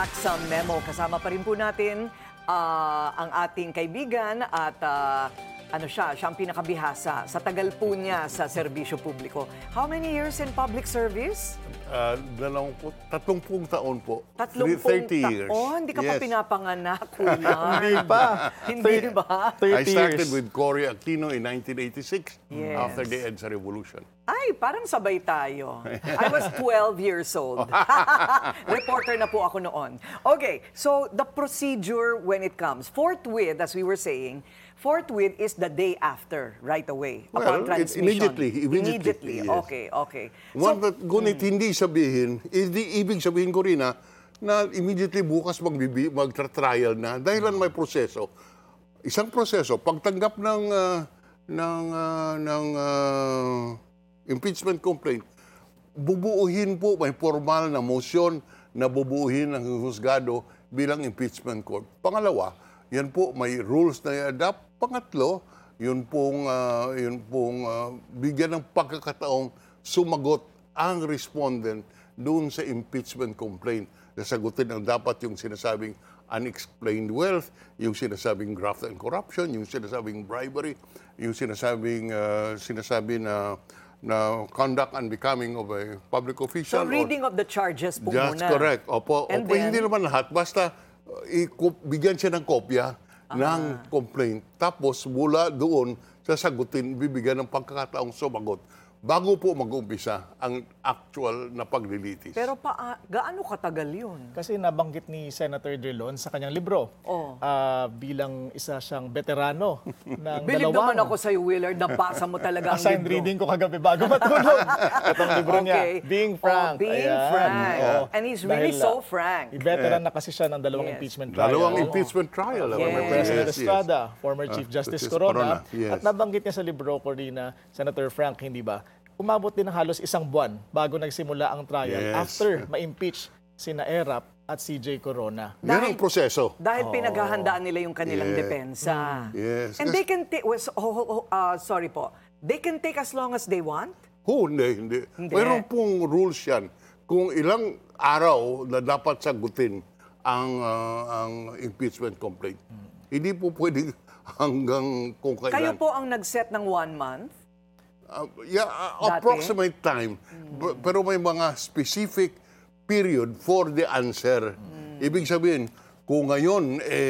Sa memo, kasama pa rin po natin ang ating kaibigan at siya ang pinakabihasa sa tagal po niya sa serbisyo publiko. How many years in public service? 30 taon po. 30 years. taon? Hindi ka pa pinapanganak, Kuya. Hindi pa. Hindi ba? 30 I started years. with Cory Aquino in 1986 Yes. after the EDSA Revolution. Ay, parang sabay tayo. I was 12 years old. Reporter na po ako noon. Okay, so the procedure when it comes, forthwith, as we were saying, forthwith is the day after, right away, upon Well, it's transmission. immediately, yes. Okay. Ngunit hindi sabihin, ibig sabihin ko rin na immediately bukas magtra-trial na dahil may proseso. Isang proseso, pagtanggap ng impeachment complaint, bubuuhin po, may formal na motion na bubuuhin ng husgado bilang impeachment court. Pangalawa, yan po may rules na i-adapt. Pangatlo, yun pong bigyan ng pagkakataong sumagot ang respondent doon sa impeachment complaint. Sasagutin ang dapat yung sinasabing unexplained wealth, yung sinasabing graft and corruption, yung sinasabing bribery, yung sinasabi na conduct and becoming of a public official. So reading of the charges po muna. Just correct. Opo, hindi naman lahat. Basta bigyan siya ng kopya ng complaint. Tapos mula doon, sasagutin, bibigyan ng pagkakataong sumagot bago po mag-umpisa ang actual na paglilitis. Pero gaano katagal yun? Kasi nabanggit ni Senator Drilon sa kanyang libro bilang isa siyang veterano ng Bilib dalawang... naman ako sa'yo, Willard. Nabasa mo talaga ang Assigned libro. reading ko kagabi bago matulog. Itong libro niya, Being Frank. Being Ayan. Frank. Oo. And he's really Dahil, so frank. Veteran na kasi siya ng dalawang impeachment trial. Dalawang impeachment trial. Former Yes. President Estrada, former Chief Justice Corona. Yes. At nabanggit niya sa libro ko rin na Senator Frank, hindi ba? Umabot din ng halos 1 buwan bago nagsimula ang trial after ma-impeach sina Erap at CJ Corona. Yan ang proseso. Dahil pinaghahandaan nila yung kanilang depensa. Yes. And they can take, sorry po, they can take as long as they want? Hindi. Mayroon pong rules yan. Kung ilang araw na dapat sagutin ang impeachment complaint. Hindi po pwedeng hanggang kung kailan. Kayo po ang nag-set ng 1 month? Approximate time. Pero may mga specific period for the answer. Ibig sabihin, kung ngayon,